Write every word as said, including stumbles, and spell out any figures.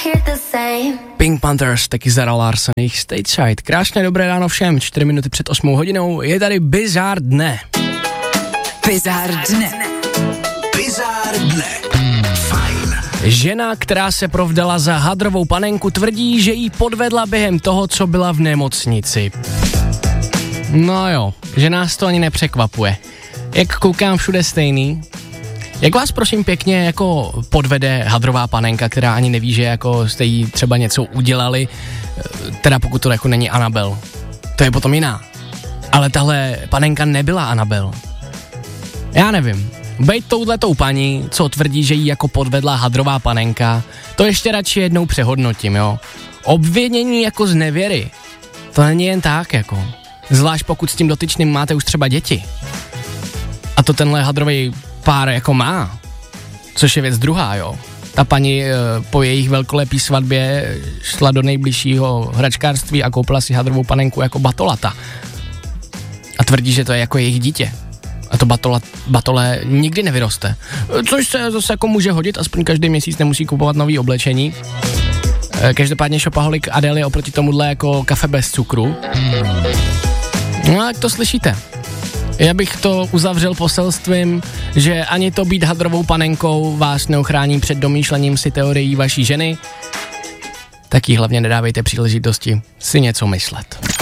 Pink Panthers, taky Zara Larsson, jejich Stateside. Krásné dobré ráno všem, čtyři minuty před osmou hodinou, je tady Bizár dne. Bizár dne. Bizár dne. Fajn. Žena, která se provdala za hadrovou panenku, tvrdí, že jí podvedla během toho, co byla v nemocnici. No jo, že nás to ani nepřekvapuje. Jak koukám, všude stejný. Jak vás prosím pěkně jako podvede hadrová panenka, která ani neví, že jako jste jí třeba něco udělali, teda pokud to jako není Anabel. To je potom jiná. Ale tahle panenka nebyla Anabel. Já nevím. Bejt touhletou paní, co tvrdí, že jí jako podvedla hadrová panenka, to ještě radši jednou přehodnotím, jo. Obvinění jako z nevěry. To není jen tak, jako. Zvlášť pokud s tím dotyčným máte už třeba děti. A to tenhle hadrový pár jako má. Což je věc druhá, jo. Ta paní e, po jejich velkolepý svatbě šla do nejbližšího hračkářství a koupila si hadrovou panenku jako batolata. A tvrdí, že to je jako jejich dítě. A to batola, batole nikdy nevyroste. Což se zase jako může hodit, aspoň každý měsíc nemusí kupovat nový oblečení. E, každopádně shopaholic Adele je oproti tomuhle jako kafe bez cukru. No a jak to slyšíte? Já bych to uzavřel poselstvím, že ani to být hadrovou panenkou vás neochrání před domýšlením si teorií vaší ženy, tak jí hlavně nedávejte příležitosti si něco myslet.